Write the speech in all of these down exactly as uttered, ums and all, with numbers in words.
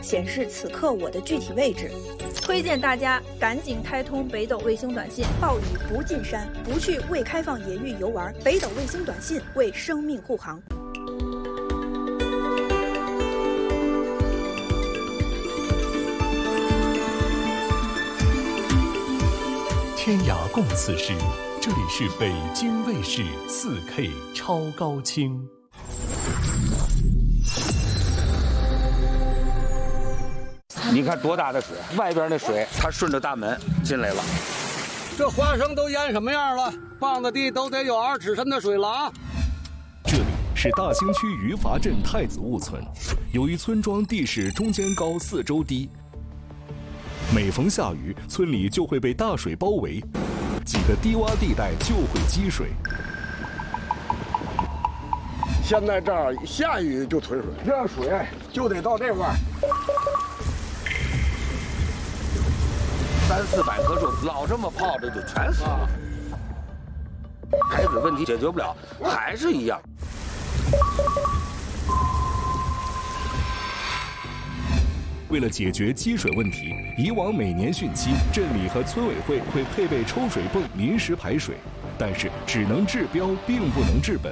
显示此刻我的具体位置。推荐大家赶紧开通北斗卫星短信，暴雨不进山，不去未开放野域游玩。北斗卫星短信为生命护航。 天涯共此时，这里是北京卫视 四K 超高清。 你看多大的水，外边那水它顺着大门进来了。 这花生都淹什么样了？放的地都得有二尺深的水了啊！ 这里是大兴区余阀镇太子坞村，由于村庄地势中间高，四周低，每逢下雨，村里就会被大水包围，几个低洼地带就会积水。 现在这儿下雨就囤水，这水就得到这块儿。 三四百棵树老这么泡着就全死了，排水问题解决不了，还是一样。 为了解决积水问题，以往每年汛期，镇里和村委会会配备抽水泵临时排水，但是只能治标，并不能治本。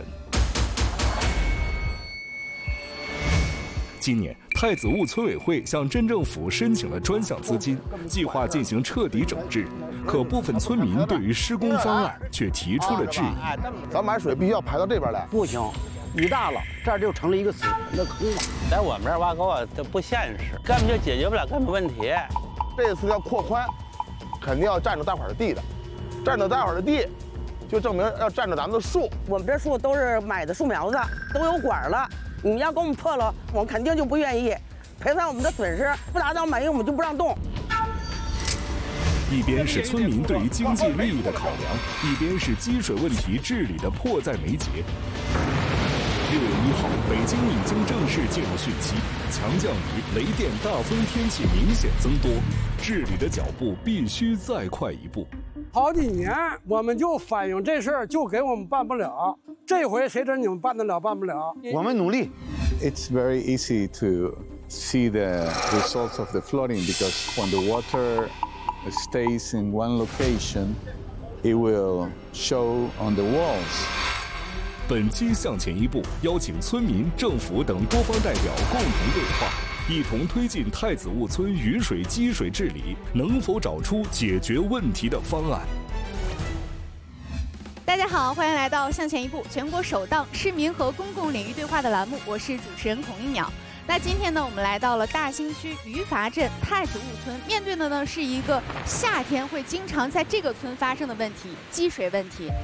今年，太子坞村委会向镇政府申请了专项资金，计划进行彻底整治。可部分村民对于施工方案却提出了质疑。 咱买水必须要排到这边来， 不行，雨大了，这儿就成了一个死人的坑了。在我们这儿挖沟啊，这不现实，根本就解决不了根本问题。 这次要扩宽，肯定要占着大伙儿的地的，占着大伙儿的地，就证明要占着咱们的树。 我们这树都是买的树苗子，都有管了。你们要给我们破了，我们肯定就不愿意赔偿我们的损失，不达到满意我们就不让动。 一边是村民对于经济利益的考量，一边是积水问题治理的迫在眉睫。六月一号，北京已经正式进入汛期，强降雨、雷电、大风天气明显增多，治理的脚步必须再快一步。 好几年我们就反映这事儿，就给我们办不了。这回谁知你们办得了办不了？ 我们努力。 It's very easy to see the results of the flooding because when the water stays in one location, it will show on the walls. 本期向前一步，邀请村民、政府等多方代表共同对话，一同推进太子坞村雨水积水治理，能否找出解决问题的方案？ 大家好，欢迎来到向前一步全国首档市民和公共领域对话的栏目，我是主持人孔一淼。那今天呢，我们来到了大兴区余阀镇太子坞村，面对的呢是一个夏天会经常在这个村发生的问题——积水问题。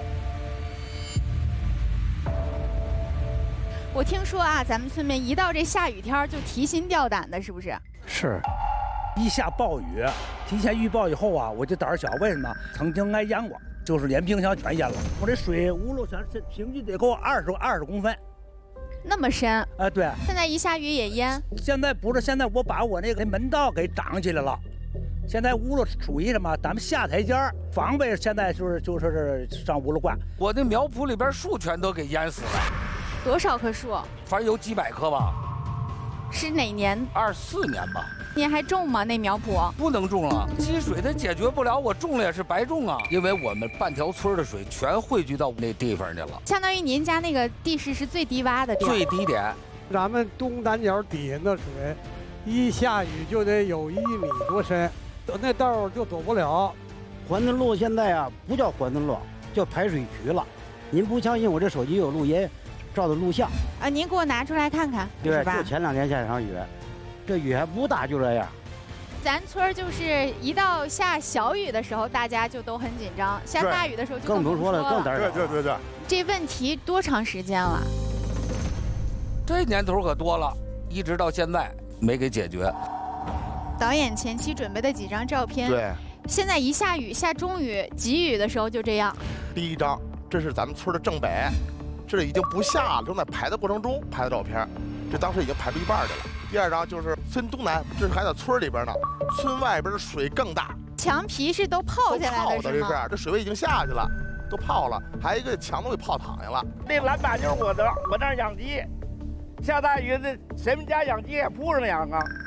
我听说啊，咱们村民一到这下雨天就提心吊胆的，是不是？ 是。 一下暴雨，提前预报以后啊，我就胆儿小。为什么？曾经挨淹过，就是连冰箱全淹了。我这水屋漏全是平均得够二十二十公分， 那么深？ 哎、呃，对。 现在一下雨也淹。 现在不是，现在我把我那个门道给涨起来了。现在屋子属于什么？咱们下台阶儿，防备现在就是就是上屋了灌。 我那苗圃里边树全都给淹死了。 多少棵树？ 反正有几百棵吧。 是哪年？ 二四年吧。 您还种吗？那苗圃不能种了，积水它解决不了，我种了也是白种啊。因为我们半条村的水全汇聚到那地方去了， 相当于您家那个地势是最低洼的地方。 最低点， 咱们东南角底下那水，一下雨就得有一米多深，那道就走不了。 环村路现在啊不叫环村路，叫排水渠了。您不相信我这手机有录音，照的录像啊，您给我拿出来看看， 对， 是吧？ 就前两天下一场雨。 这雨还不大，就这样。 咱村儿就是一到下小雨的时候，大家就都很紧张；下大雨的时候就更不说了，更胆小。对对对对。 这问题多长时间了？ 这年头可多了，一直到现在没给解决。 导演前期准备的几张照片， 对。 现在一下雨、下中雨、急雨的时候就这样。 第一张，这是咱们村的正北，这里已经不下了，正在排的过程中拍的照片，这当时已经排出一半去了。 第二张就是村东南，这是还在村里边呢，村外边的水更大， 墙皮是都泡下来的， 是吗？这是，这水位已经下去了，都泡了，还有一个墙都给泡躺下了。 那篮板就是我的，我那儿养鸡，下大雨那谁们家养鸡也铺上养啊？